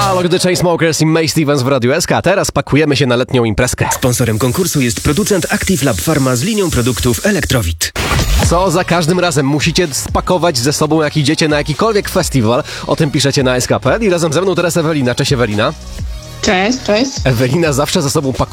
Alok The Chainsmokers i Mae Stevens w Radiu SK. Teraz pakujemy się na letnią imprezkę. Sponsorem konkursu jest producent Active Lab Pharma z linią produktów Electrowit. Co za każdym razem musicie spakować ze sobą, jak idziecie na jakikolwiek festiwal. O tym piszecie na SK.pl i razem ze mną teraz Ewelina. Cześć Ewelina. Cześć. Ewelina zawsze ze sobą pakuje